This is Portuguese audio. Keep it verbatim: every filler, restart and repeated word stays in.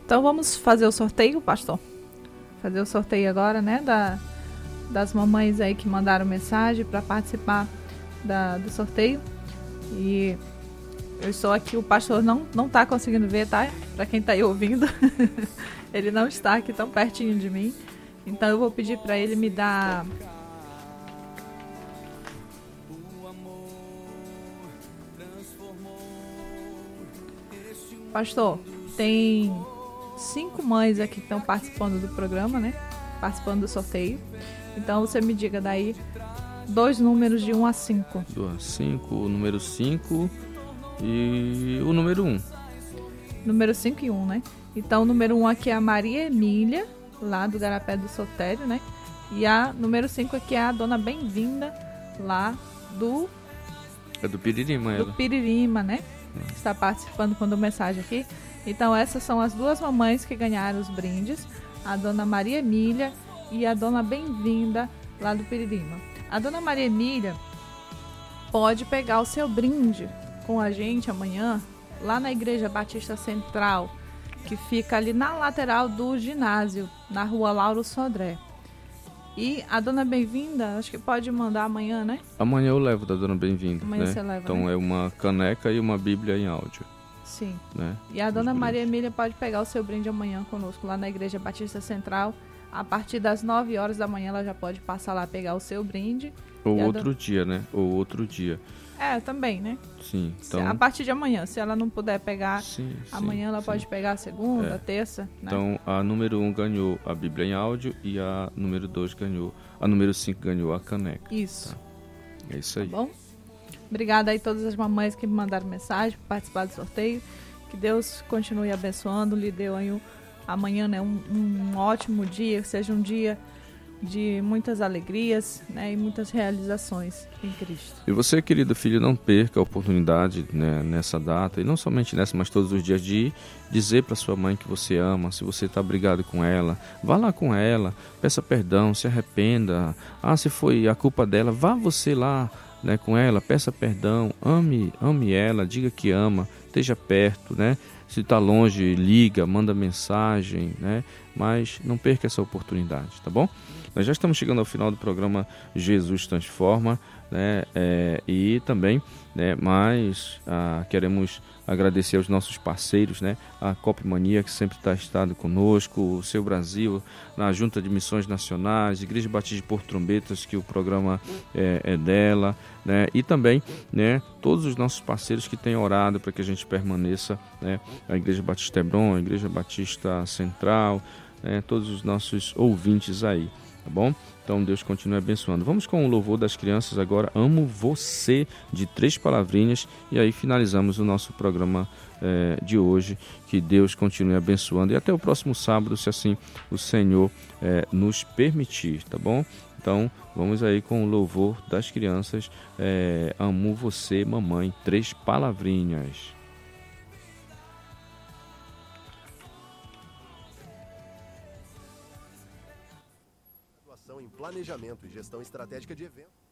Então vamos fazer o sorteio, pastor? Fazer o sorteio agora, né? Da, das mamães aí que mandaram mensagem para participar da, do sorteio. E eu estou aqui, o pastor não, não tá conseguindo ver, tá? Para quem tá aí ouvindo. Ele não está aqui tão pertinho de mim. Então eu vou pedir para ele me dar... Pastor, tem cinco mães aqui que estão participando do programa, né? Participando do sorteio. Então você me diga daí dois números de um a cinco. Do a cinco, o número cinco e o número um. Número cinco e um, né? Então o número um aqui é a Maria Emília, lá do Garapé do Sotério, né? E a número cinco aqui é a Dona Bem-vinda, lá do... É do Piririma, ela. Do Piririma, né? Está participando com a mensagem aqui. Então essas são as duas mamães que ganharam os brindes, a Dona Maria Emília e a Dona Bem-vinda, lá do Piririma. A Dona Maria Emília pode pegar o seu brinde com a gente amanhã, lá na Igreja Batista Central, que fica ali na lateral do ginásio, na rua Lauro Sodré. E a Dona Bem-vinda, acho que pode mandar amanhã, né? Amanhã eu levo da Dona Bem-vinda, Amanhã né? você leva, Então né? é uma caneca e uma Bíblia em áudio. Sim. Né? E a Dona Os Maria brindes. Emília pode pegar o seu brinde amanhã conosco, lá na Igreja Batista Central. A partir das nove horas da manhã ela já pode passar lá pegar o seu brinde. Ou E a outro do- dia, né? Ou outro dia. É, também, né? Sim, Se- então... A partir de amanhã, se ela não puder pegar Sim, amanhã, sim, ela sim. pode pegar a segunda, É. a terça, né? Então a número um ganhou a Bíblia em áudio e a número dois ganhou, a número cinco ganhou a caneca. Isso. É isso Tá aí. bom? Obrigada aí a todas as mamães que me mandaram mensagem para participar do sorteio. Que Deus continue abençoando, lhe deu aí um, amanhã, né, um, um ótimo dia, que seja um dia de muitas alegrias, né, e muitas realizações em Cristo. E você, querido filho, não perca a oportunidade, né, nessa data, e não somente nessa, mas todos os dias, de dizer para sua mãe que você ama. Se você está brigado com ela, vá lá com ela, peça perdão, se arrependa. Ah, se foi a culpa dela, vá você lá, né, com ela, peça perdão, ame, ame ela, diga que ama, esteja perto, né? Se está longe, liga, manda mensagem, né? Mas não perca essa oportunidade, tá bom? Nós já estamos chegando ao final do programa Jesus Transforma, né? É, e também, né, mas ah, queremos agradecer aos nossos parceiros, né? A Copmania, que sempre está estado conosco, o Seu Brasil, na Junta de Missões Nacionais, Igreja Batista de Porto Trombetas, que o programa é, é dela, né? E também, né, todos os nossos parceiros que têm orado para que a gente permaneça, né? A Igreja Batista Hebron, a Igreja Batista Central, né? Todos os nossos ouvintes aí, tá bom? Então Deus continue abençoando. Vamos com o louvor das crianças agora, Amo Você, de três palavrinhas, e aí finalizamos o nosso programa eh, de hoje. Que Deus continue abençoando, e até o próximo sábado, se assim o Senhor eh, nos permitir, tá bom? Então vamos aí com o louvor das crianças, eh, Amo Você, Mamãe, três palavrinhas. Em planejamento e gestão estratégica de eventos.